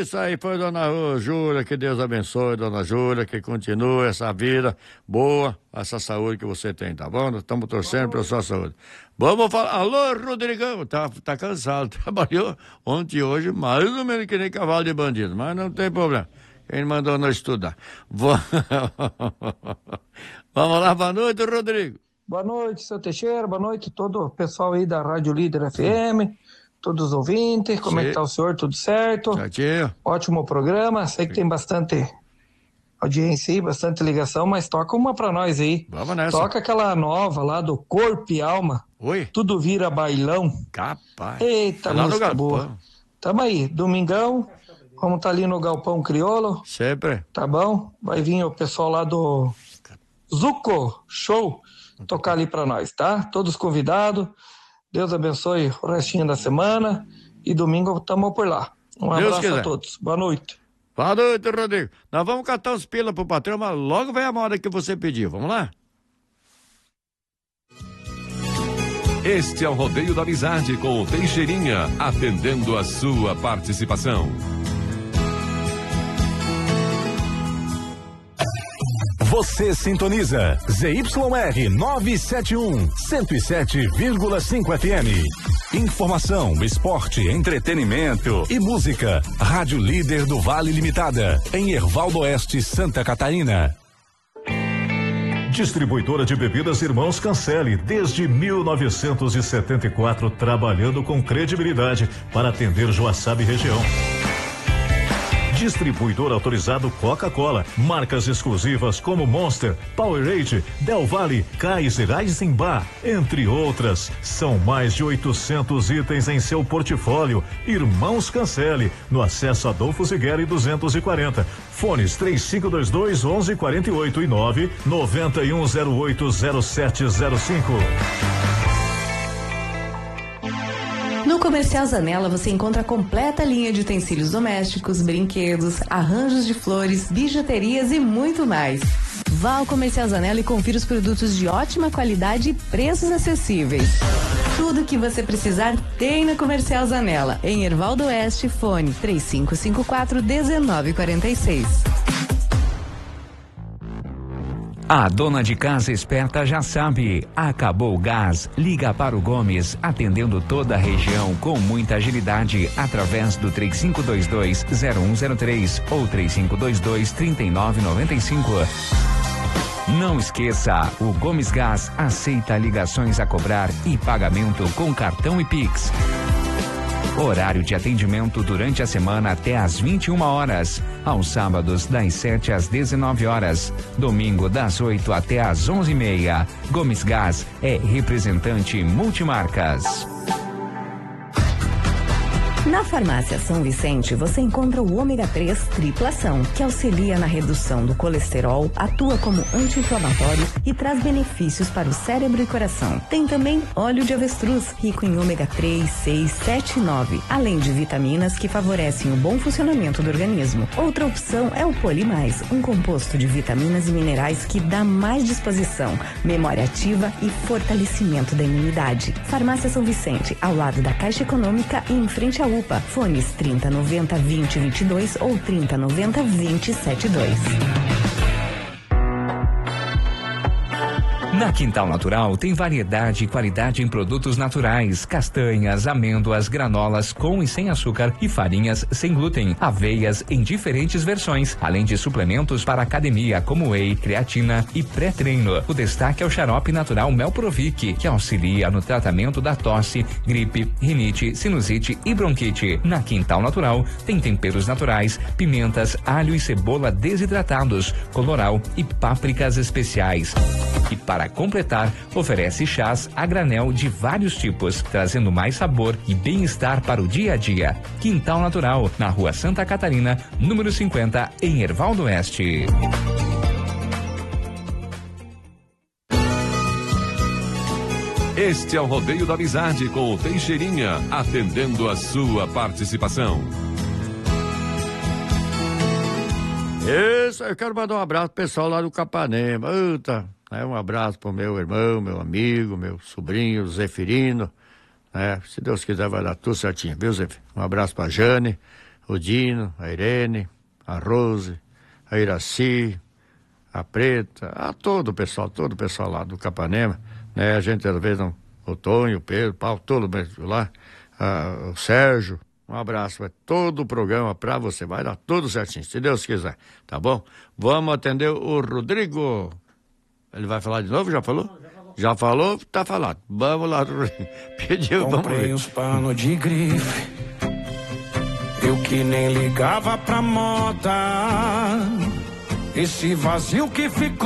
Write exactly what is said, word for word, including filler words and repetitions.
Isso aí foi dona Júlia, que Deus abençoe, dona Júlia, que continue essa vida boa, essa saúde que você tem, tá bom? Estamos torcendo pela sua saúde. Vamos falar, alô, Rodrigão, tá, tá cansado, trabalhou ontem e hoje, mais ou menos que nem cavalo de bandido, mas não tem problema, quem mandou nós estudar. Vamos lá, boa noite, Rodrigo. Boa noite, seu Teixeira, boa noite todo o pessoal aí da Rádio Líder F M, todos os ouvintes, como Sim. é que tá o senhor, tudo certo? Certinho. Ótimo programa, sei que tem bastante audiência aí, bastante ligação, mas toca uma pra nós aí. Vamos nessa. Toca aquela nova lá do Corpo e Alma. Oi? Tudo vira bailão. Capaz. Eita, é lá música no boa. Tamo aí, domingão, vamos tá ali no Galpão Crioulo. Sempre. Tá bom? Vai vir o pessoal lá do Zuco Show tocar ali pra nós, tá? Todos convidados. Deus abençoe o restinho da semana e domingo tamo por lá. Um Deus abraço quiser. a todos. Boa noite. Boa noite, Rodrigo. Nós vamos catar uns pila pro patrão, mas logo vem a moda que você pediu. Vamos lá? Este é o Rodeio da Amizade com o Teixeirinha, atendendo a sua participação. Você sintoniza Z Y R novecentos e setenta e um, cento e sete vírgula cinco F M. Informação, esporte, entretenimento e música. Rádio Líder do Vale Limitada, em Erval do Oeste, Santa Catarina. Distribuidora de bebidas Irmãos Cancele, desde mil novecentos e setenta e quatro, trabalhando com credibilidade para atender Joaçaba e região. Distribuidor autorizado Coca-Cola, marcas exclusivas como Monster, Powerade, Del Valle, Kaiser, Eisenbach, entre outras. São mais de oitocentos itens em seu portfólio. Irmãos Cancele, no acesso Adolfo Zigueri duzentos e quarenta. Fones três cinco dois dois, onze quarenta e oito e nove nove um zero oito zero sete zero cinco. No Comercial Zanella você encontra a completa linha de utensílios domésticos, brinquedos, arranjos de flores, bijuterias e muito mais. Vá ao Comercial Zanella e confira os produtos de ótima qualidade e preços acessíveis. Tudo o que você precisar tem no Comercial Zanella. Em Erval do Oeste, fone três cinco cinco quatro, um nove quatro seis. A dona de casa esperta já sabe, acabou o gás, liga para o Gomes, atendendo toda a região com muita agilidade, através do três cinco dois dois, zero um zero três ou três cinco dois dois, três nove nove cinco. Não esqueça, o Gomes Gás aceita ligações a cobrar e pagamento com cartão e Pix. Horário de atendimento durante a semana até às vinte e uma horas. Aos sábados, das sete às dezenove horas. Domingo, das oito até às onze e meia. Gomes Gás é representante multimarcas. Na Farmácia São Vicente, você encontra o ômega três triplação, que auxilia na redução do colesterol, atua como anti-inflamatório e traz benefícios para o cérebro e coração. Tem também óleo de avestruz, rico em ômega três, seis, sete e nove, além de vitaminas que favorecem o bom funcionamento do organismo. Outra opção é o Polimais, um composto de vitaminas e minerais que dá mais disposição, memória ativa e fortalecimento da imunidade. Farmácia São Vicente, ao lado da Caixa Econômica e em frente à U P A. Fones trinta noventa, vinte, vinte e dois ou trinta noventa, vinte, setenta e dois. Na Quintal Natural tem variedade e qualidade em produtos naturais, castanhas, amêndoas, granolas com e sem açúcar e farinhas sem glúten, aveias em diferentes versões, além de suplementos para academia como whey, creatina e pré-treino. O destaque é o xarope natural Melprovic, que auxilia no tratamento da tosse, gripe, rinite, sinusite e bronquite. Na Quintal Natural tem temperos naturais, pimentas, alho e cebola desidratados, colorau e pápricas especiais. E para completar, oferece chás a granel de vários tipos, trazendo mais sabor e bem-estar para o dia a dia. Quintal Natural, na Rua Santa Catarina, número cinquenta, em Erval do Oeste. Este é o Rodeio da Amizade com o Teixeirinha, atendendo a sua participação. Isso, eu quero mandar um abraço pro pessoal lá do Capanema. Eita, né, um abraço pro meu irmão, meu amigo, meu sobrinho, Zefirino. Né, se Deus quiser vai dar tudo certinho, viu, Zefirino? Um abraço pra Jane, o Dino, a Irene, a Rose, a Iraci, a Preta, a todo o pessoal, todo o pessoal lá do Capanema, né? A gente às vezes não, o Tonho, o Pedro, o Paulo, todo mundo lá, a, o Sérgio, um abraço, vai todo o programa pra você, vai dar tudo certinho, se Deus quiser, tá bom? Vamos atender o Rodrigo, ele vai falar de novo, já falou? Não, já falou. Já falou, tá falado, vamos lá, Rodrigo, pediu, vamos ver. Comprei os panos de grife, eu que nem ligava pra moda, esse vazio que ficou